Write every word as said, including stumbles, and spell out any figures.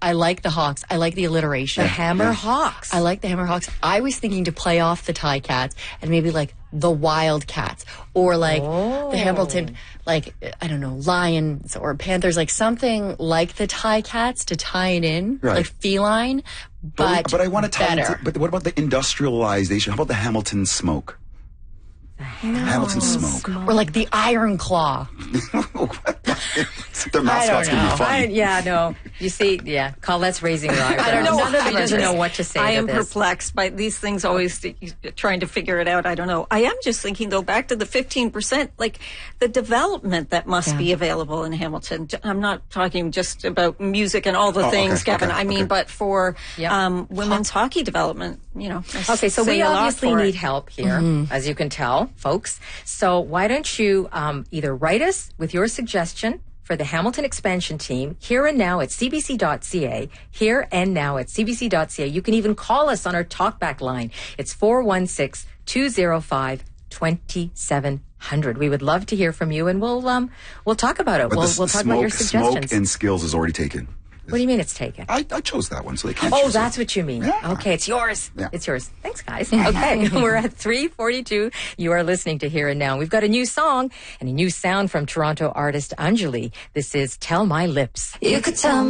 I like the Hawks. I like the alliteration. The Hammer yeah. Hawks. I like the Hammer Hawks. I was thinking to play off the Ticats and maybe like the Wildcats or like oh. the Hamilton, like, I don't know, Lions or Panthers, like something like the Ticats to tie it in, right. like feline, but But, but I want to tie better. it to, but what about the industrialization? How about the Hamilton smoke? No. Hamilton smoke. Or like the Iron Claw. Their mascot's I going to be I, funny. yeah, no. You see, yeah, Colette's raising her eyebrows. I don't know. None of I you doesn't know what to say I to am this. perplexed by these things, always trying to figure it out. I don't know. I am just thinking, though, back to the fifteen percent, like the development that must yeah. be available in Hamilton. I'm not talking just about music and all the oh, things, okay, Kevin. okay, I mean, okay. but for Yep. um, women's Ho- hockey development, you know. I Okay, so say we a lot obviously for need it. help here, Mm-hmm. as you can tell, folks. So why don't you um, either write us with your suggestion for the Hamilton expansion team here and now at c b c dot c a, here and now at c b c dot c a. You can even call us on our talkback line. It's four one six, two oh five, two seven zero zero. We would love to hear from you, and we'll um we'll talk about it. But We'll the we'll talk smoke, about your suggestions. Smoke and skills is already taken. What do you mean it's taken? I, I chose that one, so they can't Oh, choose that's it. what you mean. Yeah. Okay, it's yours. Yeah. It's yours. Thanks, guys. Okay, we're at three forty-two. You are listening to Here and Now. We've got a new song and a new sound from Toronto artist Anjali. This is Tell My Lips. You could tell